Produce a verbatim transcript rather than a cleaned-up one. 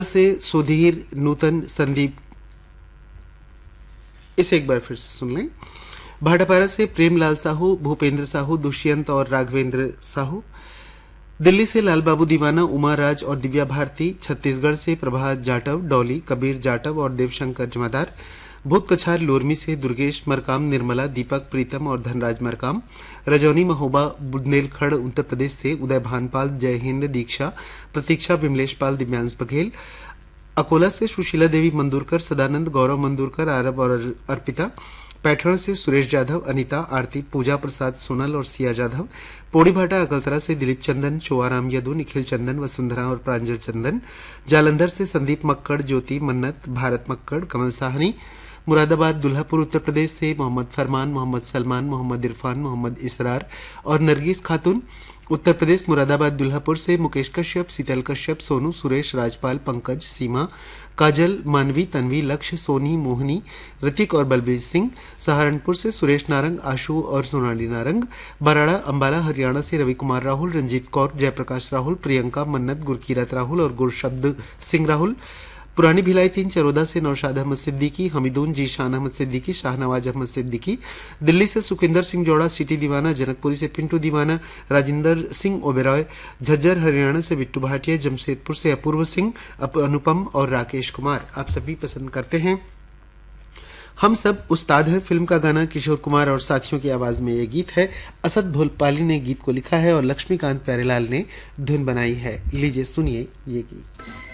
से सुधीर, नूतन, संदीप। इसे एक बार फिर से सुन लें। भाटापारा से प्रेमलाल साहू, भूपेंद्र साहू, दुष्यंत और राघवेंद्र साहू। दिल्ली से लाल बाबू दीवाना, उमा राज और दिव्या भारती। छत्तीसगढ़ से प्रभात जाटव, डॉली, कबीर जाटव और देवशंकर जमादार। भूत कछार लोरमी से दुर्गेश मरकाम, निर्मला, दीपक, प्रीतम और धनराज मरकाम। रजौनी महोबा बुंदेलखंड उत्तर प्रदेश से उदय भानपाल, जय हिंद, दीक्षा, प्रतीक्षा, विमलेश पाल, दिव्यांश बघेल। अकोला से सुशीला देवी मंदुरकर, सदानंद, गौरव मंदुरकर, आरब और अर्पिता। पैठण से सुरेश जाधव, अनिता, आरती, पूजा प्रसाद, सोनल और सिया जाधव। पोड़ीभाटा अकलतरा से दिलीप चंदन, चोआराम यदु, निखिल चंदन, वसुंधरा और प्रांजल चंदन। जालंधर से संदीप मक्कड़, ज्योति, मन्नत, भारत मक्कड़, कमल साहनी। मुरादाबाद दुल्हापुर उत्तर प्रदेश से मोहम्मद फरमान, मोहम्मद सलमान, मोहम्मद इरफान, मोहम्मद इसरार और नरगिस खातून। उत्तर प्रदेश मुरादाबाद दुल्हापुर से मुकेश कश्यप, शीतल कश्यप, सोनू, सुरेश, राजपाल, पंकज, सीमा, काजल, मानवी, तन्वी, लक्ष्य, सोनी, मोहनी, ऋतिक और बलबीर सिंह। सहारनपुर से सुरेश नारंग, आशु और सोनाली नारंग। बराड़ा अंबाला हरियाणा से रवि कुमार राहुल, रंजीत कौर, जयप्रकाश राहुल, प्रियंका, मन्नत, गुरकीरत राहुल और गुरशब्द सिंह राहुल। पुरानी भिलाई तीन चरोदा से नौशाद अहमद सिद्दीकी, हमीदून, जीशान अहमद सिद्दीकी, शाहनवाज अहमद सिद्दीकी। दिल्ली से सुखिंदर सिंह जोड़ा, सिटी दीवाना। जनकपुरी से पिंटू दीवाना, राजिंदर सिंह ओबेरॉय। झज्जर हरियाणा से बिट्टू भाटिया। जमशेदपुर से अपूर्व सिंह, अनुपम और राकेश कुमार। आप सभी पसंद करते हैं हम सब उस्ताद है फिल्म का गाना किशोर कुमार और साथियों की आवाज में ये गीत है। असद भोलपाली ने गीत को लिखा है और लक्ष्मीकांत प्यारेलाल ने धुन बनाई है। लीजिए सुनिए ये गीत।